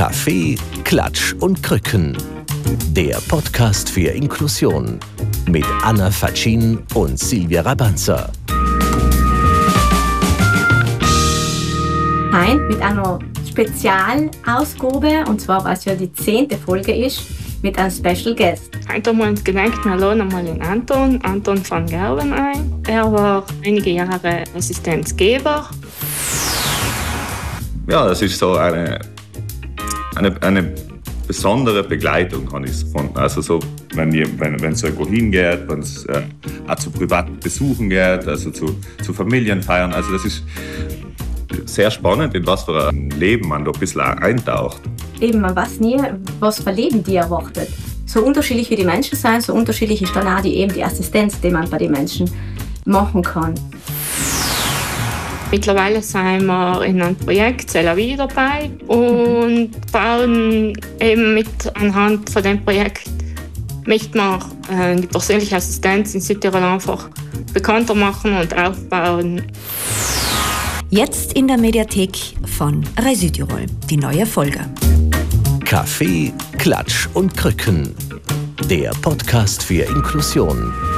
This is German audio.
Kaffee, Klatsch und Krücken. Der Podcast für Inklusion mit Anna Fatschin und Silvia Rabanza. Heute mit einer Spezialausgabe, und zwar, was ja die 10. Folge ist, mit einem Special Guest. Heute haben wir uns gedacht, wir laden mal den Anton van Gerwen ein. Er war einige Jahre Assistenzgeber. Ja, das ist so eine besondere Begleitung, habe ich es gefunden. Also so, wenn es irgendwo hingeht, wenn es auch zu privaten Besuchen geht, also zu Familienfeiern. Also das ist sehr spannend, in was für ein Leben man da ein bisschen eintaucht. Eben, man weiß nie, was für Leben die erwartet. So unterschiedlich wie die Menschen sind, so unterschiedlich ist dann auch die Assistenz, die man bei den Menschen machen kann. Mittlerweile sind wir in einem Projekt Celavi dabei und bauen eben anhand von dem Projekt möchte man die persönliche Assistenz in Südtirol einfach bekannter machen und aufbauen. Jetzt in der Mediathek von Rai Südtirol, die neue Folge. Kaffee, Klatsch und Krücken. Der Podcast für Inklusion.